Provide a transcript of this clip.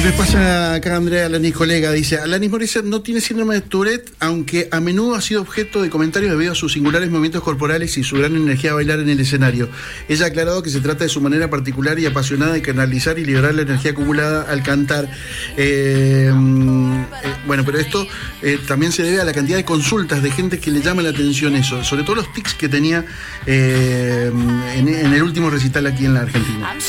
me pasa acá Andrea Alanis, colega, dice: Alanis Morissette no tiene síndrome de Tourette, aunque a menudo ha sido objeto de comentarios debido a sus singulares movimientos corporales y su gran energía a bailar en el escenario. Ella ha aclarado que se trata de su manera particular y apasionada de canalizar y liberar la energía acumulada al cantar. Bueno, pero esto también se debe a la cantidad de consultas de gente que le llama la atención eso, sobre todo los tics que tenía en el último recital aquí en la Argentina.